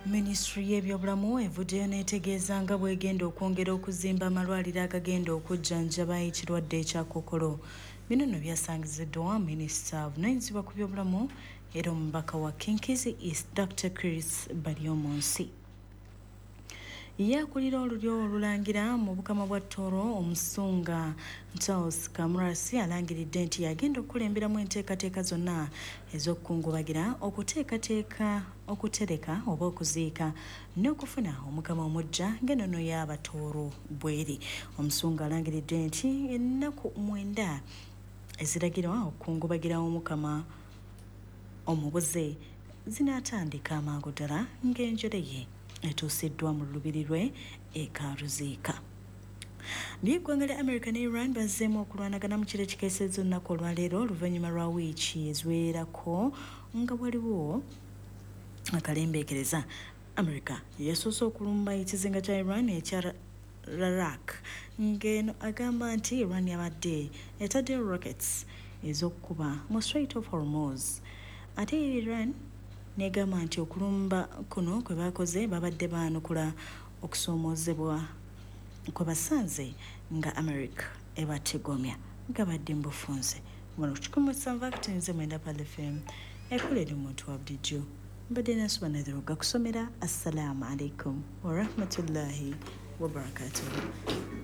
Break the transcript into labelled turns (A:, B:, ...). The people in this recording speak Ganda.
A: Ministry y'ebyobulamu evuddeyo n'etegeeza nga bw'egenda okwongera okuzimba amalwaliro agagenda okujjanjaba ekirwadde ekya Kkookolo. Bino nno byasangiziddwa Minisita avunaanyizibwa ku byobulamu era omubaka wa Kinkizi East Dr. Chris Baryomunsi. Yakulira olulyo olulangira mu bukama bwa Tooro Omusunga Charles Kamurasi alangiridde nti yagenda okukulemberamu enteekateeka zonna ez'okukungubagira okutereka oba okuziika n'okufuna omukama omuggya ng'ennono y'Abatooro bweri. Omusunga alangiridde nti ennaku 9 eziragirwa okukungubagira omukama omubuze zinaatandika amangu ddala ng'enjole ye etuusiddwa mu lubiri lwe ekaruziika. By'eggwanga lya America ne Iran bazzeemu okulwanagana mu kiro ekikeesezza olunaku olwaleero oluvannyuma lwa wiiki eziwererako nga waliwo akalembeekereza. America yeesoose okulumba ekizinga kya Iran ekya Larak ng'eno agamba nti Iran yabadde etaddeyo rockets ez'okukuba mu Strait of Hormuz. Ate Iran negamba nti okulumba kuno kwe bakoze babadde baanukula okusoomoozebwa kwe basanze nga America ebategomya gabadde mbufunze. Wano tukimusanva kutenze mwenda pale FM ekulera omuntu wa bulijjo mbadde nasoma naziruga kusomera. Assalamu alaikum wa rahmatullahi wa barakatuh.